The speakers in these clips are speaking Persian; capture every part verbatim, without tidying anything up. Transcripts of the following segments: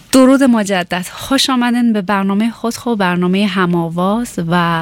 درود مجدد، خوش آمدین به برنامه خودخو، برنامه هم‌آواز. و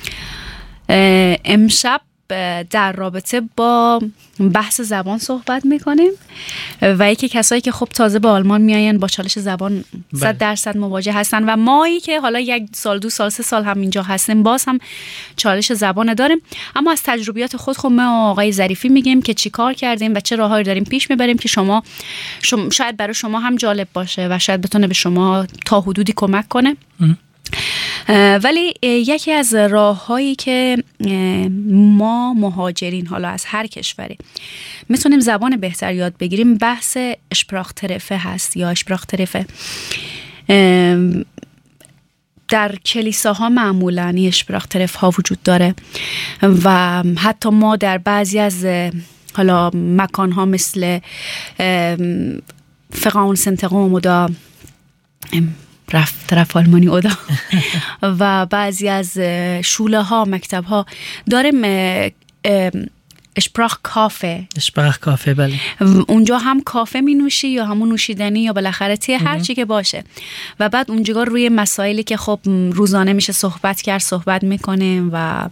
امشب در رابطه با بحث زبان صحبت میکنیم و یکی کسایی که خب تازه به آلمان میاین با چالش زبان صد درصد مواجه هستن و مایی که حالا یک سال دو سال سه سال هم اینجا هستیم باز هم چالش زبان داریم. اما از تجربیات خود خب ما آقای ظریفی میگیم که چی کار کردیم و چه راههایی داریم پیش میبریم که شما, شما شاید برای شما هم جالب باشه و شاید بتونه به شما تا حدودی کمک کنه. ولی یکی از راه‌هایی که ما مهاجرین حالا از هر کشوری میتونیم زبان بهتر یاد بگیریم بحث اشپراخترفه هست یا اشپراخترفه. در کلیساها معمولاً اشپراخترف ها وجود داره و حتی ما در بعضی از حالا مکان‌ها مثل فقاون سنتقوم و دا رفت طرف آلمانی اودا و بعضی از شوله ها مکتب ها داریم اشپراخ کافه اشپراخ کافه بله. اونجا هم کافه می نوشی یا همون نوشیدنی یا بالاخره تی هر چی که باشه و بعد اونجا روی مسائلی که خب روزانه میشه صحبت کرد صحبت میکنیم و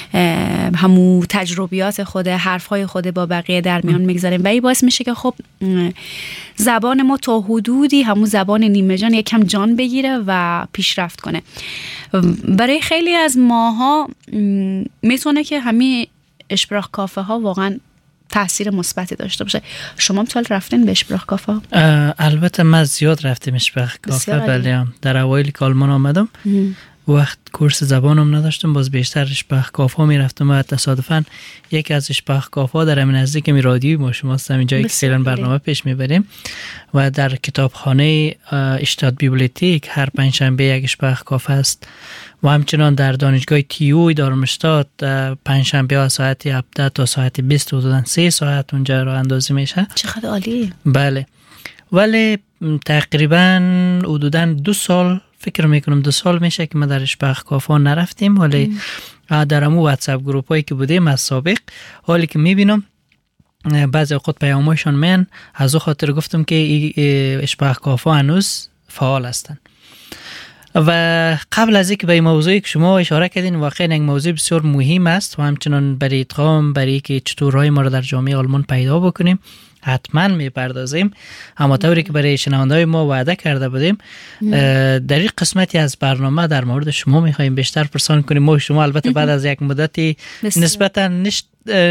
همون تجربیات خود حرفهای خود با بقیه در میان میگذاریم و این باعث میشه که خب زبان ما تا حدودی همون زبان نیمه جان یکم جان بگیره و پیشرفت کنه. برای خیلی از ماها میتونه که همین اشپراخ کافه ها واقعا تاثیر مثبتی داشته باشه. شما هم رفتین به اشپراخ کافه ها؟ البته من زیاد رفتم اشپراخ کافه بله. در اوایل که آلمان آمدم وقت کورس زبانم نداشتم باز بیشتر اشپراخ کافه ها می رفتم و تصادفاً یکی از اشپراخ کافه ها در همین نزدیک می رادیوی ما شماست، همین جایی که فعلا برنامه پیش میبریم و در کتابخانه اشتاد بیبلیوتیک هر پنجشنبه یک اشپراخ کافه است و همچنان در دانشگاه تیو دارمشتات پنجشنبه ها ساعت هفده تا ساعت بیست حدوداً سه ساعت اونجا راه اندازی میشه. چقدر عالی. بله ولی تقریباً حدوداً دو سال فکر میکنم دو سال میشه که ما در اشپراخ کافه نرفتیم ولی در همون واتساپ گروپ هایی که بودیم از سابق حالی که میبینم بعضی اوقات پیامایشان من از او خاطر گفتم که اشپراخ کافه هنوز فعال هستند. و قبل از اینکه به این موضوعی که شما اشاره کردین واقعا یک موضوع بسیار مهم است و همچنان برای ادغام برای که چطور راه ما را در جامعه آلمان پیدا بکنیم حتما میپردازیم. اما طوری که برای شنونده‌های ما وعده کرده بودیم در این قسمتی از برنامه در مورد شما میخوایم بیشتر پرسان کنیم. ما شما البته بعد از یک مدتی نسبتا نشت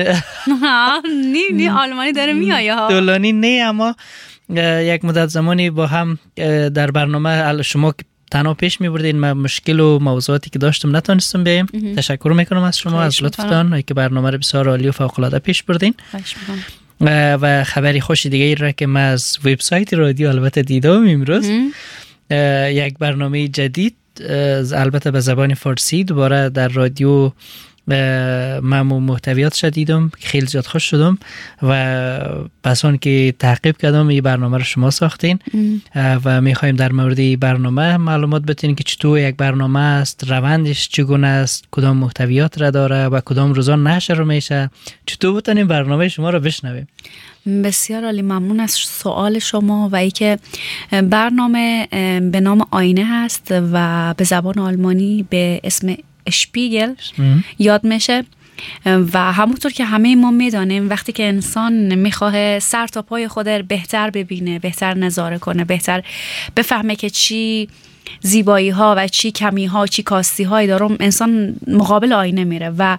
نی نی آلمانی داره میایه ها طولانی نه اما یک مدت زمانی با هم در برنامه شما تنها پیش میبردین من مشکل و موضوعاتی که داشتم نتونستم بیایم. تشکر میکنم از شما از لطفتان که برنامه رو بسیار عالی و فوق العاده پیش بردین. و خبری خوش دیگه ای را که من از وبسایت رادیو البته دیدم امروز یک برنامه جدید البته به زبان فارسی دوباره در رادیو من محتویاتش دیدم خیلی زیاد خوش شدم و پس اون که تعقیب کردم این برنامه رو شما ساختین و میخوایم در مورد این برنامه معلومات بتین که چطور یک برنامه است، روندش چگونه است، کدام محتویات را داره و کدام روزان نشر میشه، چطور بتونیم برنامه شما رو بشنویم. بسیار عالی، ممنون از سوال شما. و ای که برنامه به نام آینه هست و به زبان آلمانی به اسم اشپیگل یاد میشه و همونطور که همه ما میدانیم وقتی که انسان میخواه سر تا پای خود بهتر ببینه، بهتر نظاره کنه، بهتر بفهمه که چی زیبایی ها و چی کمی ها چی کاستی هایی دارم، انسان مقابل آینه میره و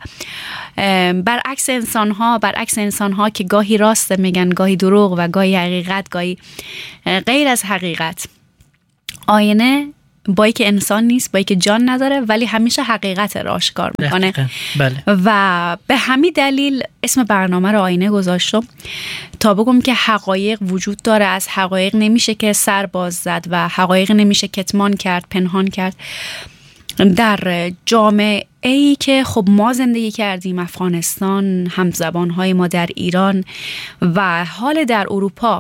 برعکس انسان ها برعکس انسان ها که گاهی راست میگن گاهی دروغ و گاهی حقیقت گاهی غیر از حقیقت، آینه بایی که انسان نیست، بایی که جان نداره ولی همیشه حقیقت را آشکار میکنه. بله. و به همین دلیل اسم برنامه رو آینه گذاشتم تا بگم که حقایق وجود داره، از حقایق نمیشه که سر باز زد و حقایق نمیشه کتمان کرد، پنهان کرد. در جامعه ای که خب ما زندگی کردیم، افغانستان، همزبانهای ما در ایران و حال در اروپا،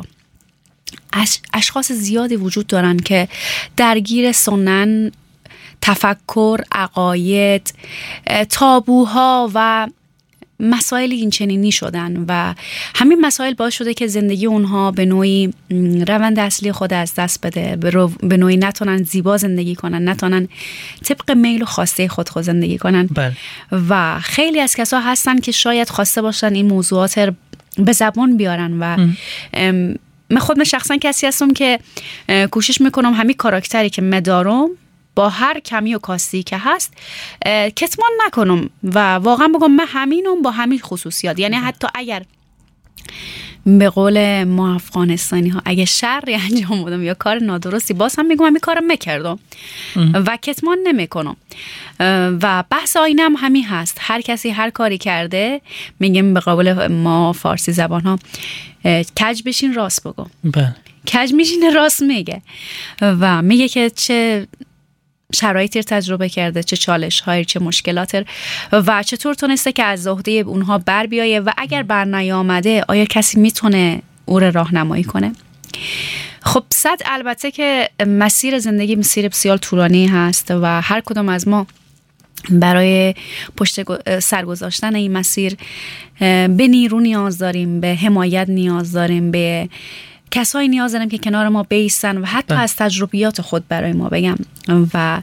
اشخاص زیادی وجود دارن که درگیر سنن، تفکر، عقاید، تابوها و مسائل این چنینی شدن و همین مسائل باعث شده که زندگی اونها به نوعی روند اصلی خود از دست بده، به نوعی نتونن زیبا زندگی کنن، نتونن طبق میل و خواسته خود خود زندگی کنن. بل. و خیلی از کسا هستن که شاید خواسته باشن این موضوعات به زبان بیارن و من خود من شخصا کسی هستم که کوشش میکنم همین کاراکتری که مدارم با هر کمی و کاستی که هست کتمان نکنم و واقعا بگم من همینم با همین خصوصیات. یعنی حتی اگر به قول ما افغانستانی ها اگه شری انجام بدم یا کار نادرستی باز هم میگم همین کارم میکردم و کتمان نمیکنم. و بحث آینه هم همین هست، هر کسی هر کاری کرده میگم به قول ما فارسی زبان ها کج بشین راست بگم. بله. کج میشینه راست میگه و میگه که چه شرایطی تجربه کرده، چه چالش هایی، چه مشکلاتی و چطور تونسته که از عهده اونها بر بیایه و اگر بر نیامده آیا کسی میتونه او را راهنمایی کنه. خب صد البته که مسیر زندگی مسیر بسیار طولانی هست و هر کدام از ما برای پشت سر گذاشتن این مسیر به نیرو نیاز داریم، به حمایت نیاز داریم، به کسایی نیاز داریم که کنار ما بیستن و حتی از تجربیات خود برای ما بگم. و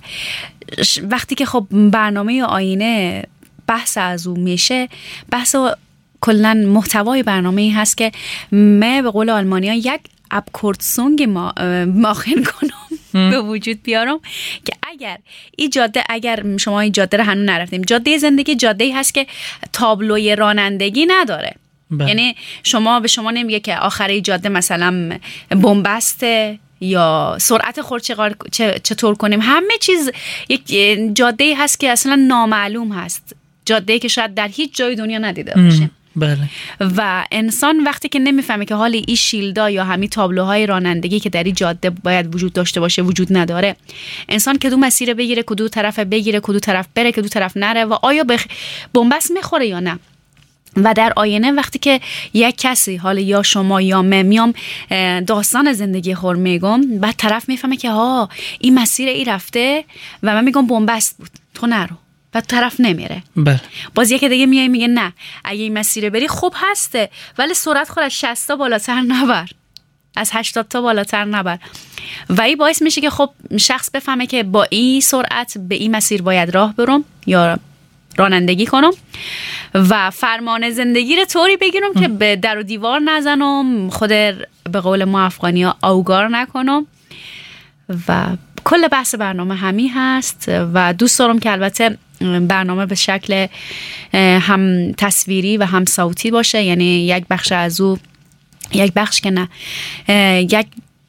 وقتی که خب برنامه آینه بحث از اون میشه، بحث کلن محتوای برنامه ای هست که من به قول آلمانی ها یک ابکورتسونگ ما ماخن کنم به وجود بیارم که اگر این جاده، اگر شما این جاده رو هنوز نرفتیم، جاده زندگی جاده ای هست که تابلوی رانندگی نداره. بله. یعنی شما به شما نمیگه که آخره جاده مثلا بنبسته یا سرعت خورد چطور کنیم. همه چیز یک جاده هست که اصلا نامعلوم هست، جاده که شاید در هیچ جای دنیا ندیده باشیم. بله. و انسان وقتی که نمیفهمه که حال این شیلدا یا همین تابلوهای رانندگی که در این جاده باید وجود داشته باشه وجود نداره، انسان کدوم مسیر بگیره، کدوم طرف بگیره، کدوم طرف بره، کدوم طرف نره و آیا به بنبست میخوره یا نه. و در آینه وقتی که یک کسی، حالا یا شما یا من، میام داستان زندگی خور میگم، بعد طرف میفهمه که ها این مسیر ای رفته و من میگم بنبست بود تو نرو و طرف نمیره. بله. باز یکی دیگه میای میگه نه اگه این مسیر بری خوب هسته ولی سرعت خود از شصت تا بالاتر نبر، از هشتاد تا بالاتر نبر. و این باعث میشه که خب شخص بفهمه که با این سرعت به این مسیر باید راه برم یا رانندگی کنم و فرمان زندگی رو طوری بگیرم ام. که به در و دیوار نزنم، خود به قول ما افغانی ها اوگار نکنم. و کل بحث برنامه همین هست و دوست دارم که البته برنامه به شکل هم تصویری و هم صوتی باشه، یعنی یک بخش از او، یک بخش که نه، یک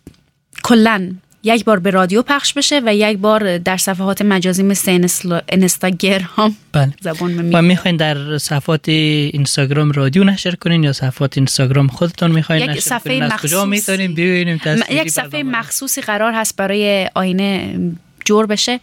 کلن یک بار به رادیو پخش بشه و یک بار در صفحات مجازی مثل اینستاگرام. بله. زبان و میخواین در صفحات اینستاگرام رادیو نشر کنین یا صفحات اینستاگرام خودتون میخواین نشر کنین؟ از کجا میتونیم ببینیم تصویری؟ یک صفحه مخصوصی قرار هست برای آینه جور بشه.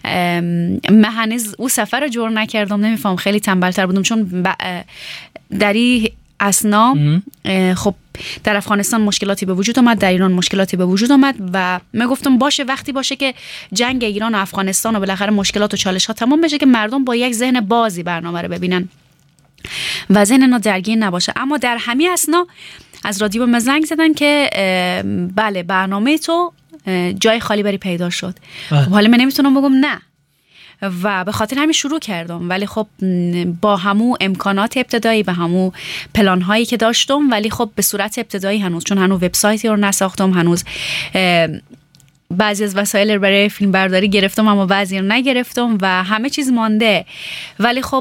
من هنوز او سفر رو جور نکردم، نمیفهم، خیلی تنبلتر بودم چون در این اسنا خب در افغانستان مشکلاتی به وجود آمد، در ایران مشکلاتی به وجود آمد و من گفتم باشه وقتی باشه که جنگ ایران و افغانستان و بالاخره مشکلات و چالش ها تمام بشه که مردم با یک ذهن بازی برنامه رو ببینن و ذهن اینا درگیر نباشه. اما در همین اسنا از رادیو به زنگ زدن که بله برنامه تو جای خالی بری پیدا شد. خب حالا من نمیتونم بگم نه و به خاطر همین شروع کردم، ولی خب با همو امکانات ابتدایی و همو پلان هایی که داشتم، ولی خب به صورت ابتدایی هنوز، چون هنوز وبسایتی رو نساختم، هنوز بعضی از وسایل برای فیلم برداری گرفتم اما بعضی رو نگرفتم و همه چیز مانده. ولی خب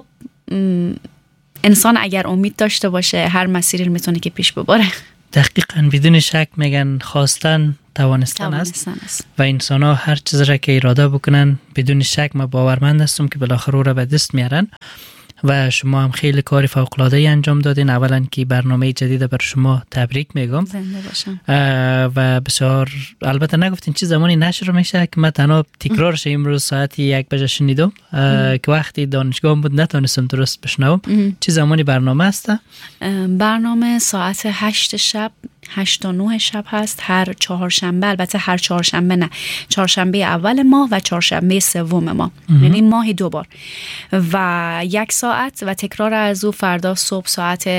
انسان اگر امید داشته باشه هر مسیری رو میتونه که پیش ببره. دقیقاً، بدون شک میگن خواستن توانستن است و انسان ها هر چیز را که اراده بکنن بدون شک ما باورمند هستم که بالاخره او را به دست میارن. و شما هم خیلی کار فوق العاده ای انجام دادین. اولا که برنامه جدید بر شما تبریک میگم. زنده باشم. و بسیار البته نگفتین چه زمانی نشر میشه که من تنها تکرارش امروز ساعت یک بجه شنیدم که وقتی دانشگاه بود نتونستم درست بشنوم. چه زمانی برنامه است؟ برنامه ساعت هشت شب هشت تا نه شب هست هر چهارشنبه. البته هر چهارشنبه نه، چهارشنبه اول ماه و چهارشنبه سوم ماه، یعنی ماهی دو بار و یک ساعت و تکرار از او فردا صبح ساعت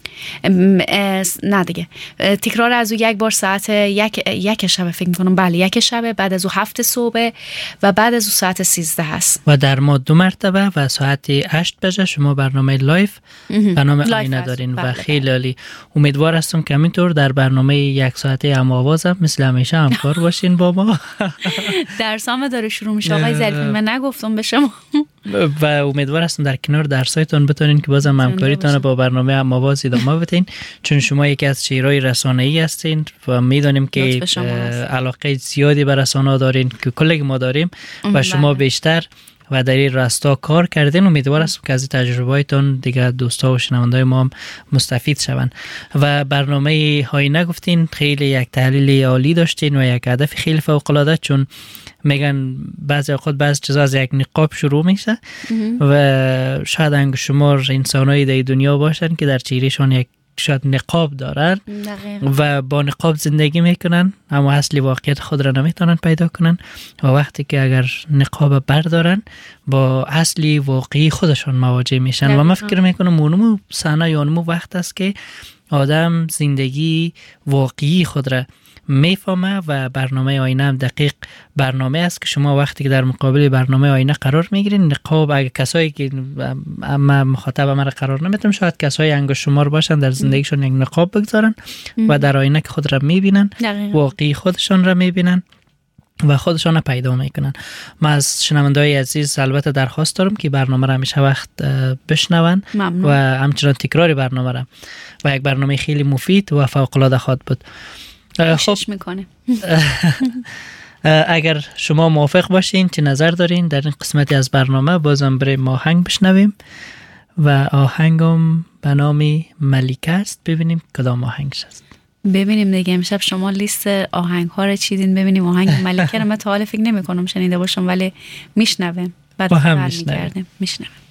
نه دیگه تکرار از او یک بار ساعت یک یک شب فکر میکنم، بله یک شب، بعد از او هفت صبح و بعد از او ساعت سیزده هست و در ما دو مرتبه و ساعت هشت بجه شما برنامه لایف به نام آینه دارین و خیلی عالی. امیدوار هستم که همینطور در برنامه یک ساعته هم آوازم مثل همیشه همکار باشین با ما. درسام داره شروع میشه آقای ظریفی، من نگفتم به شما و امیدوار هستم در کنار درسایتون بتونین که بازم همکاریتون با برنامه هم آواز ادامه بدین، چون شما یکی از چهرهای رسانه‌ای هستین و میدونیم که علاقه زیادی به رسانه‌ها دارین که کلی ما داریم و شما بیشتر و در این راستا کار کردین. امیدوار هستم که از تجربه‌هایتون دیگه دوستا و شنونده‌های ما هم مستفید شون. و برنامه آینه گفتین خیلی یک تحلیل عالی داشتین و یک هدف خیلی فوق‌العاده، چون میگن بعضی اوقات بعضی چیزا از یک نقاب شروع میشه و شاید انگ شمار انسانایی در دنیا باشن که در چهرهشون یک شاید نقاب دارن و با نقاب زندگی میکنن اما اصلی واقعیت خود را نمیتونن پیدا کنن و وقتی که اگر نقاب بردارن با اصلی واقعی خودشون مواجه میشن و من فکر میکنم اونمو صحنه یا اونمو وقت است که آدم زندگی واقعی خود را میفهمه و برنامه آینه هم دقیق برنامه است که شما وقتی که در مقابل برنامه آینه قرار میگیرین نقاب، اگه کسایی که اما مخاطب ما را قرار نمیتونم، شاید کسایی انگشت شمار باشن در زندگیشون یک نقاب بگذارن و در آینه که خود را میبینن واقعی خودشون را میبینن و خودشان را پیدا میکنن. من از شنونده‌های عزیز البته درخواست دارم که برنامه را همیشه وقت بشنون و همچنان تکرار برنامه را و یک برنامه خیلی مفید و فوق‌العاده خواهد بود. خب میکنه. اگر شما موافق باشین چه نظر دارین در این قسمتی از برنامه، بازم بریم آهنگ بشنویم و آهنگم به نام ملیکه است. ببینیم کدام آهنگش است. ببینیم دیگه امشب شما لیست آهنگ ها رو چیدین، ببینیم آهنگ ملیکه رو من تا حال فکر نمی کنم شنیده باشم ولی میشنویم بعد با هم میشنویم میشنویم